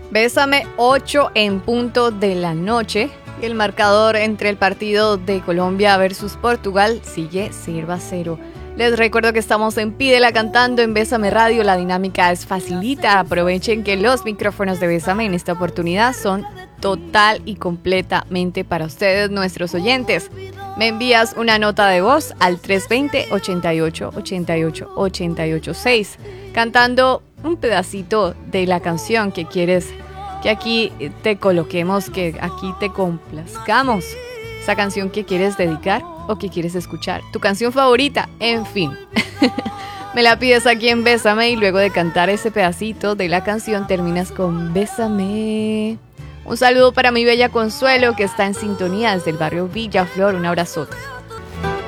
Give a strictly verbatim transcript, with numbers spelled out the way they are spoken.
Bésame, ocho en punto de la noche. El marcador entre el partido de Colombia versus Portugal sigue cero a cero. Les recuerdo que estamos en Pídela Cantando en Bésame Radio. La dinámica es facilita. Aprovechen que los micrófonos de Bésame en esta oportunidad son total y completamente para ustedes, nuestros oyentes. Me envías una nota de voz al tres dos cero, ochenta y ocho, ochenta y ocho, ochenta y ocho seis cantando un pedacito de la canción que quieres que aquí te coloquemos, que aquí te complazcamos. Esa canción que quieres dedicar o que quieres escuchar, tu canción favorita, en fin. Me la pides aquí en Bésame y luego de cantar ese pedacito de la canción terminas con Bésame. Un saludo para mi bella Consuelo que está en sintonía desde el barrio Villaflor. Un abrazote.